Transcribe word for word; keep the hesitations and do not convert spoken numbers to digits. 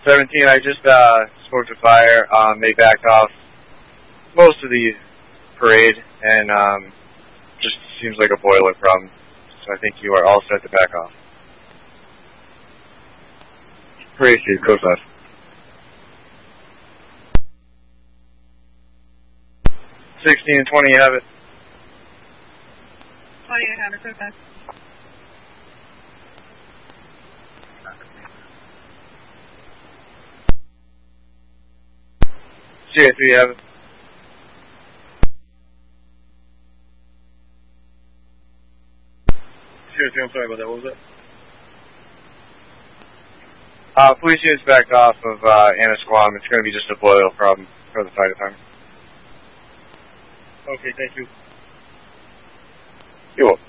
seventeen, I just uh, spoke to fire. Um, they backed off most of the parade, and um, just seems like a boiler problem. So I think you are all set to back off. Parade chief, code five. sixteen and twenty, you have it. twenty, I have it, code five. C A three, you have it. C A three, I'm sorry about that, what was that? Uh, police units backed off of uh, Annisquam. It's going to be just a boil problem for the fire department. Okay, thank you. You're welcome.